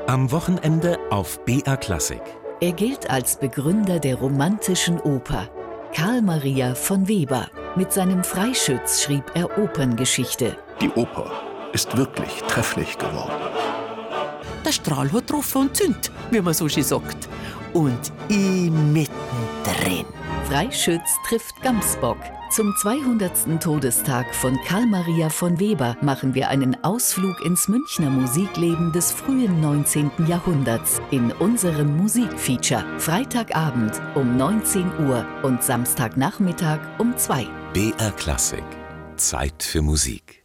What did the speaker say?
Am Wochenende auf BR Klassik. Er gilt als Begründer der romantischen Oper. Karl Maria von Weber. Mit seinem Freischütz schrieb er Operngeschichte. Die Oper ist wirklich trefflich geworden. Der Strahl hat getroffen und zündt, wie man so schön sagt. Und ich mittendrin. Freischütz trifft Gamsbock. Zum 200. Todestag von Karl Maria von Weber machen wir einen Ausflug ins Münchner Musikleben des frühen 19. Jahrhunderts in unserem Musikfeature. Freitagabend um 19 Uhr und Samstagnachmittag um 2. BR Klassik. Zeit für Musik.